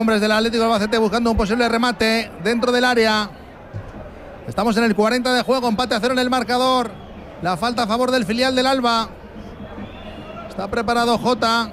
Hombres del Atlético de Albacete buscando un posible remate dentro del área. Estamos en el 40 de juego, empate a 0 en el marcador. La falta a favor del filial del Alba. Está preparado Jota.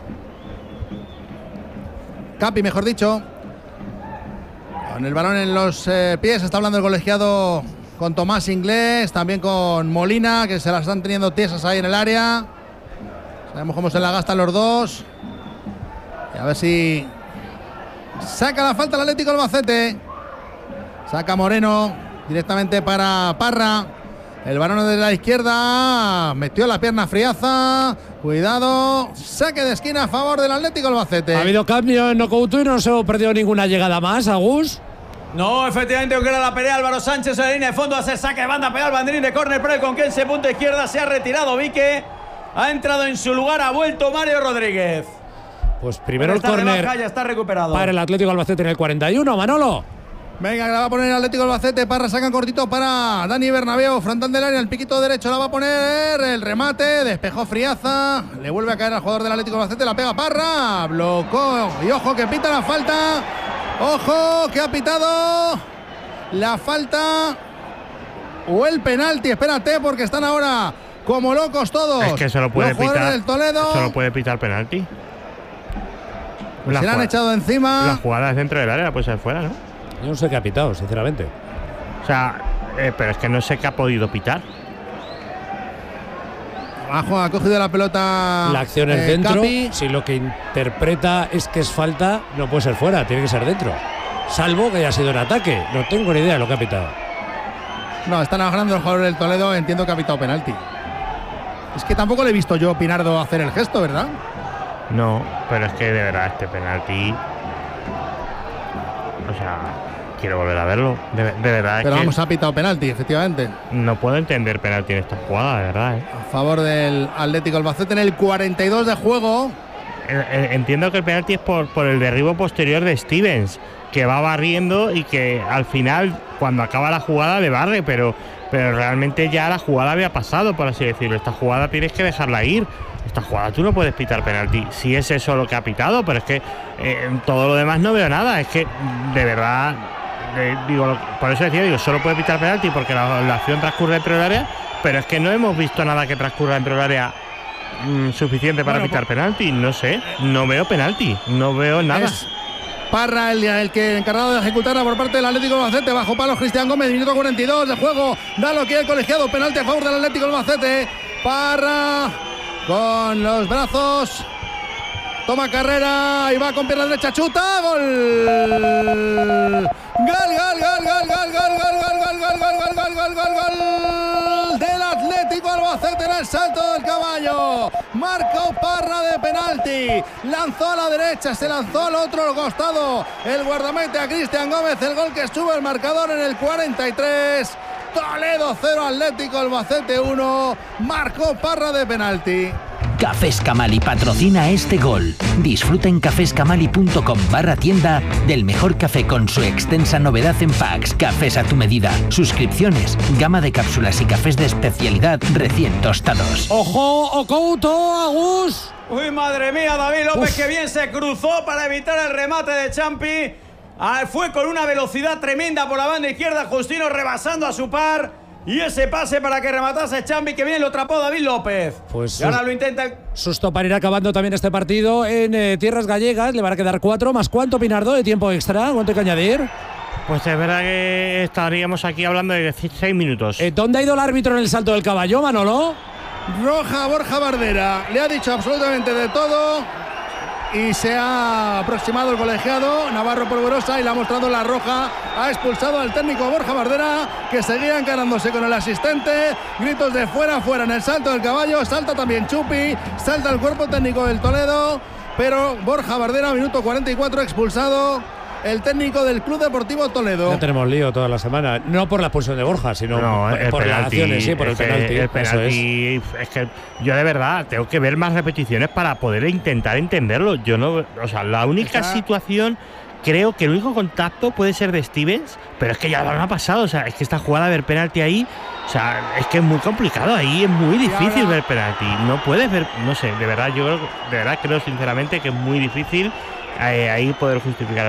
Capi, mejor dicho. Con el balón en los pies, está hablando el colegiado con Tomás Inglés, también con Molina, que se las están teniendo tiesas ahí en el área. Sabemos cómo se la gastan los dos. Y a ver si saca la falta el Atlético Albacete. Saca Moreno directamente para Parra. El balón de la izquierda. Metió la pierna Friaza. Cuidado. Saque de esquina a favor del Atlético Albacete. Ha habido cambio en Nocoutu y no se ha perdido ninguna llegada más, Agus. No, efectivamente, aunque era la pelea Álvaro Sánchez en la línea de fondo, hace saque de banda, pega el banderín de córner, pero el Conquense punta izquierda, se ha retirado Vique, ha entrado en su lugar, ha vuelto Mario Rodríguez. Pues primero el córner ya está recuperado para el Atlético Albacete en el 41, Manolo. Venga, que la va a poner el Atlético Albacete. Parra saca cortito para Dani Bernabéu, frontal del área, el piquito derecho la va a poner, el remate, despejó Friaza, le vuelve a caer al jugador del Atlético Albacete, la pega Parra, blocó y ojo que pita la falta. Ojo, que ha pitado la falta o el penalti. Espérate, porque están ahora como locos todos. Es que se lo puede pitar. Del Toledo. Se lo puede pitar penalti. Pues se le han echado encima. Las jugadas dentro del área, pues se fuera, ¿no? Yo no sé qué ha pitado, sinceramente. O sea, pero es que no sé qué ha podido pitar. Abajo ha cogido la pelota. La acción es dentro. Capi. Si lo que interpreta es que es falta, no puede ser fuera, tiene que ser dentro. Salvo que haya sido en ataque. No tengo ni idea de lo que ha pitado. No, están agarrando el jugador del Toledo. Entiendo que ha pitado penalti. Es que tampoco le he visto yo a Pinardo hacer el gesto, ¿verdad? No, pero es que de verdad este penalti. O sea, quiero volver a verlo. De verdad. Pero es vamos, que ha pitado penalti, efectivamente. no puedo entender penalti en esta jugada, de verdad. A favor del Atlético Albacete en el 42 de juego. Entiendo que el penalti es por el derribo posterior de Stevens, que va barriendo y que al final, cuando acaba la jugada, le barre, pero realmente ya la jugada había pasado, por así decirlo. Esta jugada tienes que dejarla ir. Esta jugada tú no puedes pitar penalti. Si es eso lo que ha pitado, pero es que en todo lo demás no veo nada. Es que de verdad, digo, por eso decía, solo puede pitar penalti porque la acción transcurre dentro del área, pero es que no hemos visto nada que transcurra dentro del área suficiente para pitar penalti. No sé, no veo penalti, no veo nada. Es Parra el que encargado de ejecutarla por parte del Atlético Albacete. Bajo palos Cristian Gómez, minuto 42 de juego. Da lo que el colegiado, penalti a favor del Atlético Albacete. Parra con los brazos, toma carrera y va con pierna derecha, chuta, gol. Gol del Atlético Albacete en el salto del caballo. Marcó Parra de penalti, lanzó a la derecha, se lanzó al otro costado el guardameta Cristian Gómez. El gol que estuvo el marcador en el 43. Toledo 0, Atlético Albacete 1. Marcó Parra de penalti. Cafés Camali patrocina este gol. Disfruta en cafescamali.com/tienda del mejor café con su extensa novedad en packs, cafés a tu medida, suscripciones, gama de cápsulas y cafés de especialidad recién tostados. ¡Ojo, Ocouto, Agus! Uy, madre mía, David López, que bien se cruzó para evitar el remate de Champi. Fue con una velocidad tremenda por la banda izquierda, Justino rebasando a su par. Y ese pase para que rematase Champi, que bien lo atrapó David López. Pues y ahora lo intenta. Susto para ir acabando también este partido en tierras gallegas. Le van a quedar 4 más. ¿Cuánto, Pinardo, de tiempo extra? ¿Cuánto hay que añadir? Pues es verdad que estaríamos aquí hablando de 6 minutos. ¿Dónde ha ido el árbitro en el salto del caballo, Manolo? Roja a Borja Bardera. Le ha dicho absolutamente de todo. Y se ha aproximado el colegiado Navarro Polvorosa y le ha mostrado la roja. Ha expulsado al técnico Borja Bardera, que seguía encarándose con el asistente. Gritos de fuera, fuera en el salto del caballo. Salta también Chupi, salta el cuerpo técnico del Toledo. Pero Borja Bardera, minuto 44, expulsado el técnico del Club Deportivo Toledo. Ya tenemos lío toda la semana. No por la expulsión de Borja, sino por las acciones, sí, por el penalti. El penalti es que yo de verdad tengo que ver más repeticiones para poder intentar entenderlo. Yo no, o sea, la única situación, creo que el único contacto puede ser de Stevens, pero es que ya lo ha pasado. O sea, es que esta jugada de ver penalti ahí, o sea, es que es muy complicado ahí, es muy difícil ver penalti. No puedes ver, no sé, de verdad, yo de verdad creo sinceramente que es muy difícil ahí poder justificar